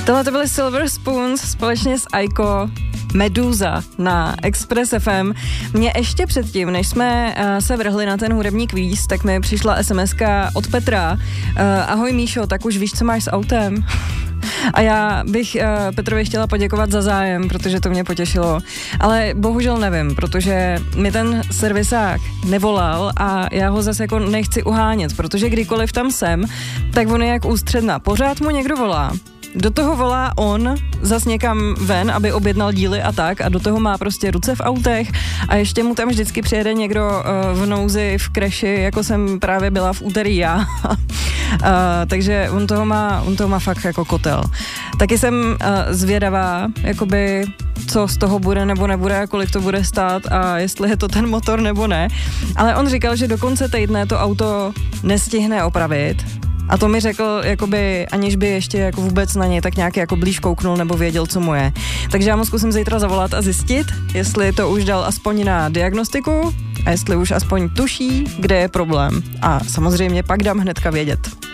Tohle to byly Silver Spoons společně s Aiko, Meduza na Express FM. Mě ještě předtím, než jsme se vrhli na ten hudební kvíz, tak mi přišla SMS-ka od Petra. Ahoj Míšo, tak už víš, co máš s autem? A já bych Petrovi chtěla poděkovat za zájem, protože to mě potěšilo. Ale bohužel nevím, protože mi ten servisák nevolal a já ho zase jako nechci uhánět, protože kdykoliv tam jsem, tak on je jak ústředna. Pořád mu někdo volá. Do toho volá on zas někam ven, aby objednal díly a tak, a do toho má prostě ruce v autech a ještě mu tam vždycky přijede někdo v nouzi, v kreši, jako jsem právě byla v úterý já. Takže on toho má fakt jako kotel. Taky jsem zvědavá, jakoby co z toho bude nebo nebude, kolik to bude stát a jestli je to ten motor nebo ne. Ale on říkal, že do konce týdne to auto nestihne opravit. A to mi řekl, jakoby, aniž by ještě jako vůbec na něj tak nějak jako blíž kouknul nebo věděl, co mu je. Takže já mu zkusím zítra zavolat a zjistit, jestli to už dal aspoň na diagnostiku a jestli už aspoň tuší, kde je problém. A samozřejmě pak dám hnedka vědět.